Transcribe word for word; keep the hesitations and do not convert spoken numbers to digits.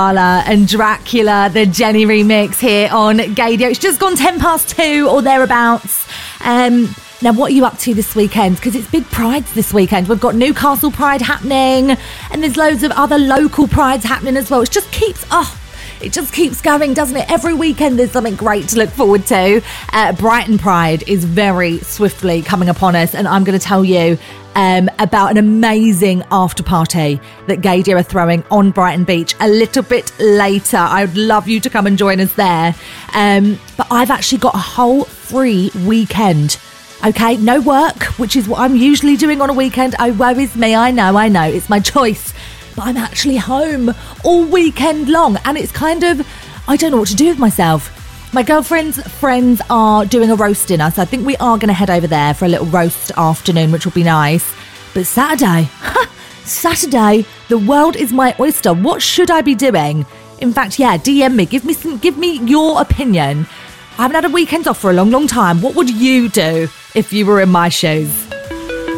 Gala and Dracula, the Jenny remix here on Gaydio. It's just gone ten past two or thereabouts. Um, now, what are you up to this weekend? Because it's big prides this weekend. We've got Newcastle Pride happening, and there's loads of other local prides happening as well. It just keeps, oh, it just keeps going, doesn't it? Every weekend there's something great to look forward to. Uh, Brighton Pride is very swiftly coming upon us, and I'm going to tell you um, about an amazing after party that Gaydio are throwing on Brighton Beach a little bit later. I would love you to come and join us there. Um, but I've actually got a whole free weekend. Okay, no work, which is what I'm usually doing on a weekend. Oh, woe is me, I know, I know, it's my choice. But I'm actually home all weekend long, and it's kind of, I don't know what to do with myself. My girlfriend's friends are doing a roast dinner, so I think we are going to head over there for a little roast afternoon, which will be nice. But Saturday, Saturday, the world is my oyster. What should I be doing? In fact, yeah, D M me, give me some, give me your opinion. I haven't had a weekend off for a long, long time. What would you do if you were in my shoes?